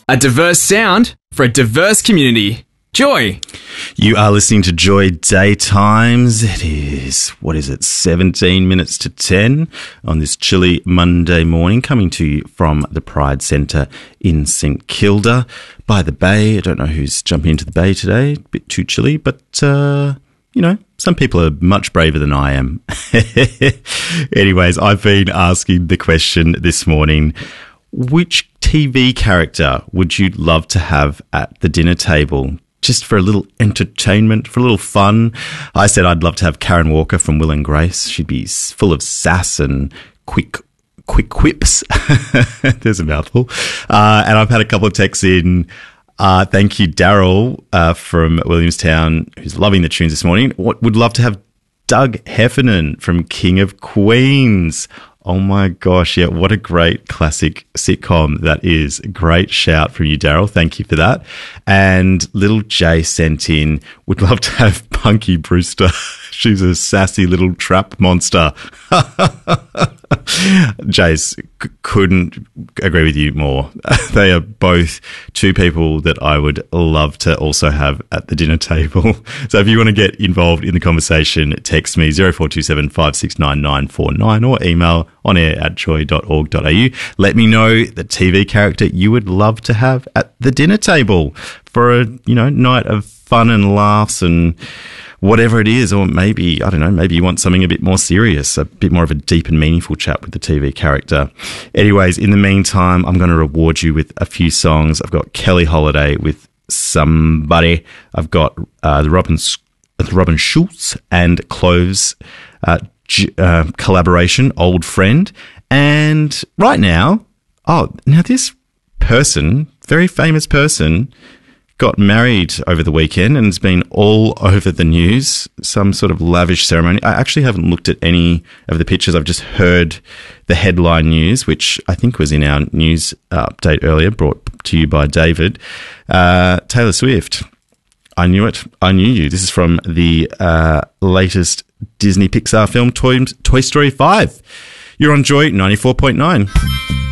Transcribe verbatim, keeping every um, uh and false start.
A diverse sound for a diverse community. Joy. You are listening to Joy Daytimes. It is, what is it, seventeen minutes to ten on this chilly Monday morning, coming to you from the Pride Centre in St Kilda by the bay. I don't know who's jumping into the bay today. A bit too chilly, but, uh, you know, some people are much braver than I am. Anyways, I've been asking the question this morning, which T V character would you love to have at the dinner table? Just for a little entertainment, for a little fun. I said I'd love to have Karen Walker from Will and Grace. She'd be full of sass and quick quick quips. There's a mouthful. Uh, and I've had a couple of texts in. Uh, thank you, Daryl uh, from Williamstown, who's loving the tunes this morning. What, would love to have Doug Heffernan from King of Queens. Oh my gosh, yeah, what a great classic sitcom that is. Great shout from you, Daryl. Thank you for that. And little Jay sent in, would love to have Punky Brewster. She's a sassy little trap monster. Jace, c- couldn't agree with you more. They are both two people that I would love to also have at the dinner table. So if you want to get involved in the conversation, text me zero four two seven, five six nine, nine four nine or email on air at joy dot org dot a u. Let me know the T V character you would love to have at the dinner table for a, you know, night of fun and laughs and whatever it is, or maybe, I don't know, maybe you want something a bit more serious, a bit more of a deep and meaningful chat with the T V character. Anyways, in the meantime, I'm going to reward you with a few songs. I've got Kelly Holiday with Somebody. I've got uh, the Robin, the Robin Schulz and Cloves uh, G- uh, collaboration, Old Friend. And right now, oh, now this person, very famous person, got married over the weekend and has been all over the news, some sort of lavish ceremony. I actually haven't looked at any of the pictures. I've just heard the headline news, which I think was in our news update earlier, brought to you by David. Uh, Taylor Swift. I knew it. I knew you. This is from the uh, latest Disney Pixar film, Toy, Toy Story five. You're on Joy ninety-four point nine.